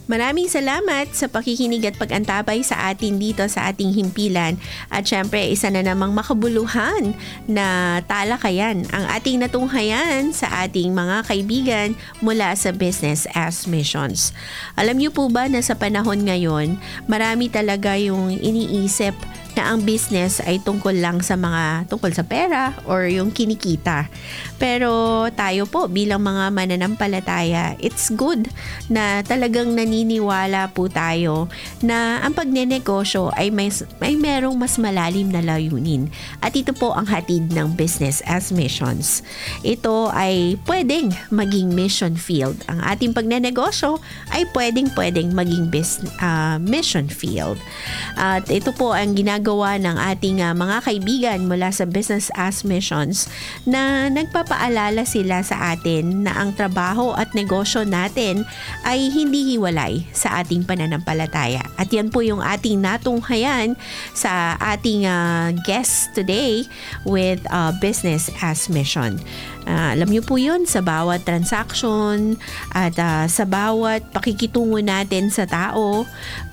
Maraming salamat sa pakikinig at pag-antabay sa atin dito sa ating himpilan. At syempre, isa na namang makabuluhan na talakayan ang ating natunghayan sa ating mga kaibigan mula sa Business as Missions. Alam niyo po ba na sa panahon ngayon, marami talaga yung iniisip na ang business ay tungkol sa pera or yung kinikita. Pero tayo po bilang mga mananampalataya, it's good na talagang naniniwala po tayo na ang pagnenegosyo ay may merong mas malalim na layunin. At ito po ang hatid ng Business as Missions. Ito ay pwedeng maging mission field. Ang ating pagnenegosyo ay pwedeng maging mission field. At ito po ang ginagawa ng ating mga kaibigan mula sa Business as Missions na nagpapaalala sila sa atin na ang trabaho at negosyo natin ay hindi hiwalay sa ating pananampalataya. At yan po yung ating natunghayan sa ating guest today with Business as Mission. Alam niyo po yun, sa bawat transaction at sa bawat pakikitungo natin sa tao,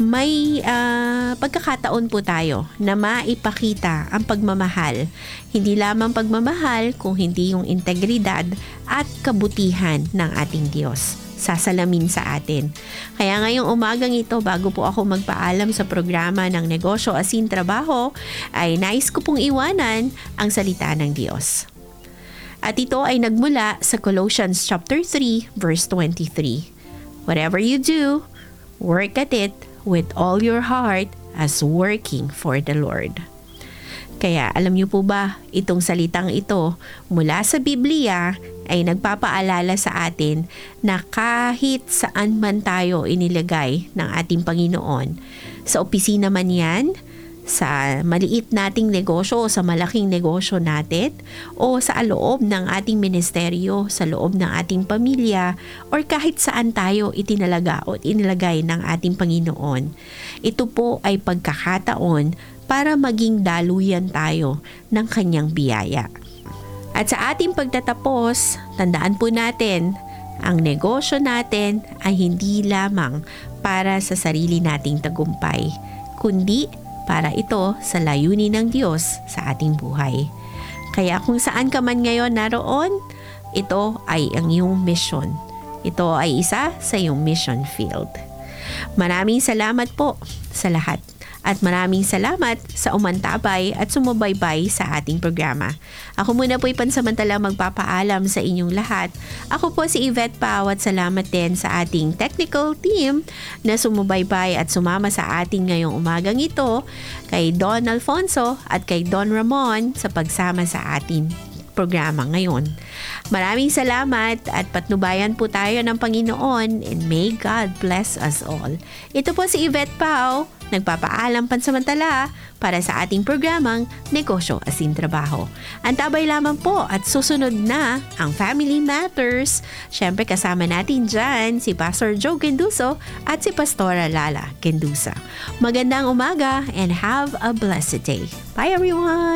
may pagkakataon po tayo na maipakita ang pagmamahal. Hindi lamang pagmamahal, kung hindi yung integridad at kabutihan ng ating Diyos sasalamin sa atin. Kaya ngayong umagang ito, bago po ako magpaalam sa programa ng Negosyo Asin Trabaho, ay nais ko pong iwanan ang salita ng Diyos. At ito ay nagmula sa Colossians chapter 3 verse 23. Whatever you do, work at it with all your heart as working for the Lord. Kaya alam niyo po ba, itong salitang ito mula sa Biblia ay nagpapaalala sa atin na kahit saan man tayo inilagay ng ating Panginoon, sa opisina man yan, sa maliit nating negosyo o sa malaking negosyo natin, o sa loob ng ating ministeryo, sa loob ng ating pamilya, or kahit saan tayo itinalaga o inilagay ng ating Panginoon. Ito po ay pagkakataon para maging daluyan tayo ng kanyang biyaya. At sa ating pagtatapos, tandaan po natin, ang negosyo natin ay hindi lamang para sa sarili nating tagumpay, kundi para ito sa layunin ng Diyos sa ating buhay. Kaya kung saan ka man ngayon naroon, ito ay ang iyong mission. Ito ay isa sa iyong mission field. Maraming salamat po sa lahat. At maraming salamat sa umantabay at sumubaybay sa ating programa. Ako muna po'y pansamantala magpapaalam sa inyong lahat. Ako po si Yvette Pau at salamat din sa ating technical team na sumubaybay at sumama sa ating ngayong umagang ito, kay Don Alfonso at kay Don Ramon sa pagsama sa ating programa ngayon. Maraming salamat at patnubayan po tayo ng Panginoon, and may God bless us all. Ito po si Yvette Pau, nagpapaalam pansamantala para sa ating programang Negosyo Asin Trabaho. Antabay lamang po at susunod na ang Family Matters. Siyempre kasama natin dyan si Pastor Joe Genduso at si Pastora Lala Gendusa. Magandang umaga and have a blessed day. Bye everyone!